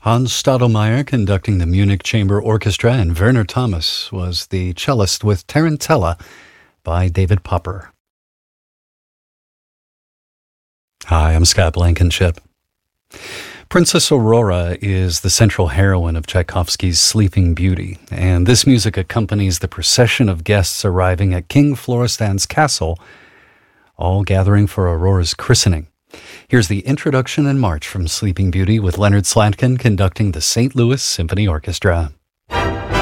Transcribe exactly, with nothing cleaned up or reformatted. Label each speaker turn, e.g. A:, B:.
A: Hans Stadelmeier conducting the Munich Chamber Orchestra, and Werner Thomas was the cellist with Tarantella by David Popper. Hi, I'm Scott Blankenship. Princess Aurora is the central heroine of Tchaikovsky's Sleeping Beauty, and this music accompanies the procession of guests arriving at King Floristan's castle, all gathering for Aurora's christening. Here's the introduction and march from Sleeping Beauty with Leonard Slatkin conducting the Saint Louis Symphony Orchestra.